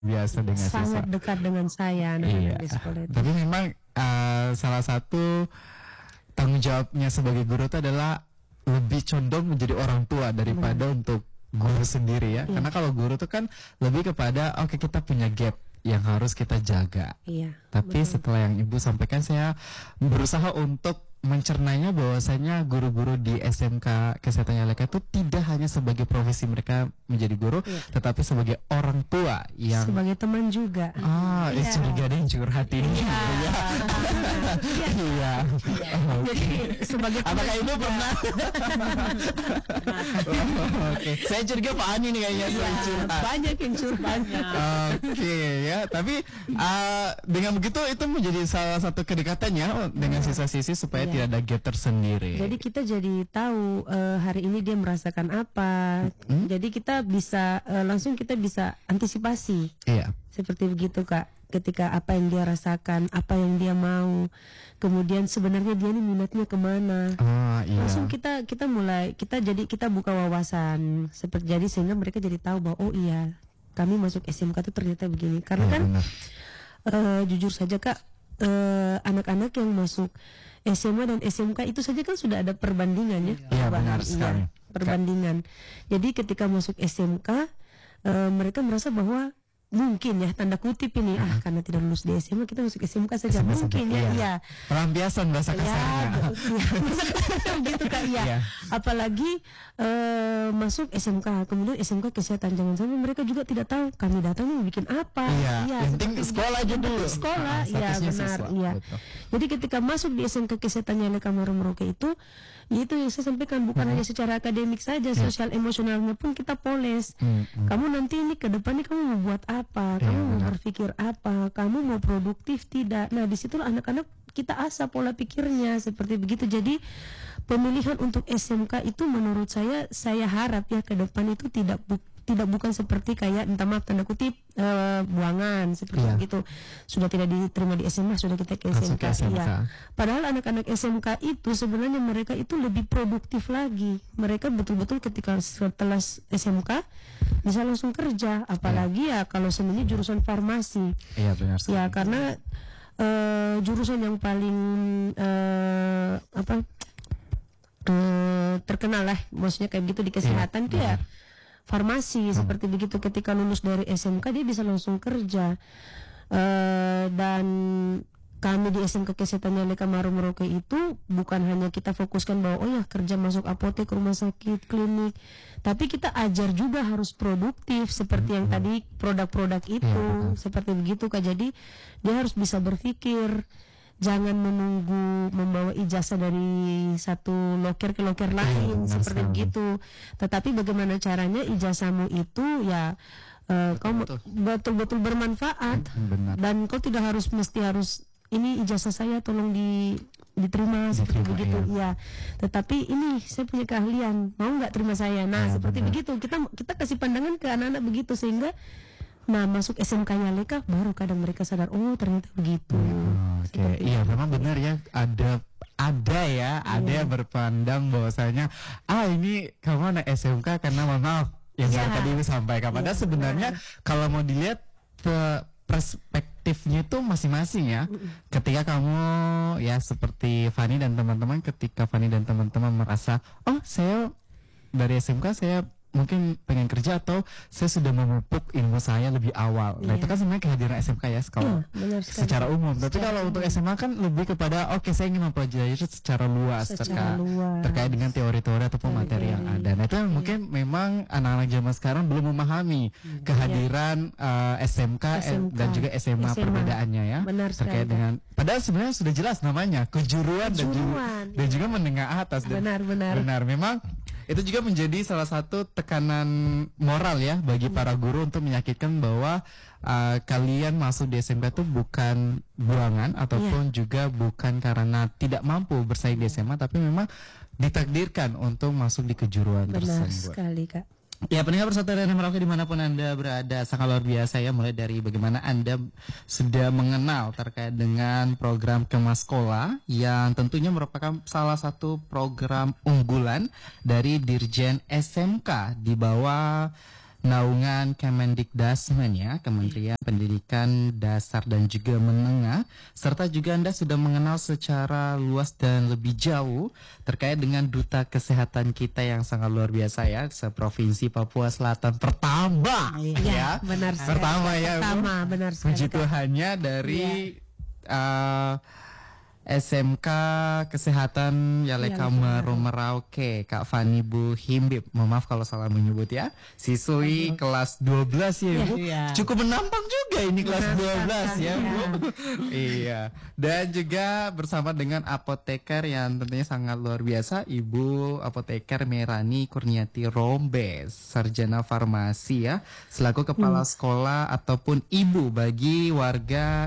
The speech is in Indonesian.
biasa dengan siswa. Sangat dekat dengan saya anak-anak di sekolah itu. Tapi memang salah satu tanggung jawabnya sebagai guru itu adalah lebih condong menjadi orang tua daripada untuk guru sendiri ya. Karena kalau guru itu kan lebih kepada oke, kita punya gap yang harus kita jaga. Tapi setelah yang Ibu sampaikan, saya berusaha untuk mencernanya bahwasanya guru-guru di SMK Kesehatan Yaleka itu tidak hanya sebagai profesi mereka menjadi guru, tetapi sebagai orang tua yang sebagai teman juga. Curiga ada yang curhat ini. Iya. Jadi sebagai apakah Ibu pernah? Oke, saya curiga Pak Ani nih kayaknya sering curhat. Banyak yang curhat. Oke ya, tapi dengan begitu itu menjadi salah satu kedekatannya dengan siswa-siswi supaya tidak ada gap tersendiri. Jadi kita jadi tahu hari ini dia merasakan apa. Jadi kita bisa langsung kita bisa antisipasi. Iya. Seperti begitu Kak. Ketika apa yang dia rasakan, apa yang dia mau, kemudian sebenarnya dia ini minatnya kemana. Langsung kita buka wawasan seperti, jadi sehingga mereka jadi tahu bahwa oh iya, kami masuk SMK itu ternyata begini. Karena kan jujur saja Kak, anak-anak yang masuk SMA dan SMK itu saja kan sudah ada perbandingannya. Iya, benar sekali. Perbandingan. Jadi ketika masuk SMK, mereka merasa bahwa mungkin ya, tanda kutip ini, karena tidak lulus di SMA kita masuk SMK saja. Mungkin ya. Pelampiasan bahasa kasarnya. Gitu Kak, apalagi masuk SMK, kemudian SMK Kesehatan, jangan sampai mereka juga tidak tahu kami datang mau bikin apa. Yang penting sekolah aja dulu. Sekolah, benar. Jadi ketika masuk di SMK Kesehatan Yaleka Maromerauke itu yang saya sampaikan, bukan hanya secara akademik saja, sosial emosionalnya pun kita poles. Kamu nanti ini ke depan ini kamu mau buat apa? Kamu mau berpikir apa? Kamu mau produktif tidak? Nah, disitulah anak-anak kita asah pola pikirnya seperti begitu. Jadi pemilihan untuk SMK itu menurut saya harap ya ke depan itu tidak bukan seperti kayak minta maaf tanda kutip buangan seperti begitu. Sudah tidak diterima di SMA, sudah kita ke SMK. Padahal anak-anak SMK itu sebenarnya mereka itu lebih produktif lagi. Mereka betul-betul ketika setelah SMK bisa langsung kerja, apalagi ya kalau sebenarnya jurusan farmasi. Iya, benar sekali. Ya, karena jurusan yang paling terkenal lah, maksudnya kayak gitu di kesehatan itu ya farmasi seperti begitu. Ketika lulus dari SMK dia bisa langsung kerja. Dan kami di SMK Kesehatan Yaleka Maromerauke itu bukan hanya kita fokuskan bahwa oh ya kerja masuk apotek, rumah sakit, klinik, tapi kita ajar juga harus produktif seperti yang tadi produk-produk itu seperti begitu Kak. Jadi dia harus bisa berpikir, jangan menunggu membawa ijazah dari satu loker ke loker lain seperti begitu. Tetapi bagaimana caranya ijazahmu itu ya kau betul-betul bermanfaat. Dan kau tidak mesti harus ini ijazah saya tolong diterima seperti begitu. Tetapi ini saya punya keahlian, mau nggak terima saya? Nah, seperti begitu. Kita kasih pandangan ke anak-anak begitu sehingga masuk SMK Yaleka baru kadang mereka sadar oh ternyata begitu. Iya, memang benar ya, ada yang berpandang bahwasanya ini kamu anak SMK karena mohon maaf yang tadi disampaikan. Padahal sebenarnya kalau mau dilihat perspektifnya itu masing-masing ya. Ketika kamu ya seperti Fani dan teman-teman, ketika Fani dan teman-teman merasa oh saya dari SMK saya mungkin pengen kerja atau saya sudah memupuk ilmu saya lebih awal. Nah itu kan sebenarnya kehadiran SMK ya kalau secara umum. Tapi kalau untuk SMA kan lebih kepada saya ingin mempelajari secara luas terkait dengan teori-teori ataupun materi yang ada. Nah itu mungkin memang anak-anak zaman sekarang belum memahami kehadiran SMK dan juga SMA perbedaannya ya. Terkait dengan padahal sebenarnya sudah jelas namanya kejuruan dan juga menengah atas. Benar. Memang itu juga menjadi salah satu tekanan moral ya bagi para guru untuk meyakinkan bahwa kalian masuk di SMK itu bukan buangan ataupun juga bukan karena tidak mampu bersaing di SMA, tapi memang ditakdirkan untuk masuk di kejuruan tersebut. Benar sekali Kak. Ya, pendengar Persatuan Daerah Merauke dimanapun Anda berada, sangat luar biasa ya, mulai dari bagaimana Anda sudah mengenal terkait dengan program Kemas Sekolah yang tentunya merupakan salah satu program unggulan dari Dirjen SMK di bawah naungan Kemendikdasmen ya, Kementerian Pendidikan Dasar dan juga Menengah, serta juga Anda sudah mengenal secara luas dan lebih jauh terkait dengan Duta Kesehatan kita yang sangat luar biasa ya, seprovinsi Papua Selatan pertama ya. Benar sekali. Pertama ya, Bu. Pertama, benar sekali. Puji Tuhannya dari SMK Kesehatan Yalekama Merauke, Kak Fani Bu Himbib. Mohon maaf kalau salah menyebut ya. Siswi kelas 12 ya, Bu. Cukup menampang juga ini kelas 12 ya, Bu. Iya. Dan juga bersama dengan apoteker yang tentunya sangat luar biasa, Ibu Apoteker Merani Kurniati Rombes, sarjana farmasi ya, selaku kepala sekolah ataupun ibu bagi warga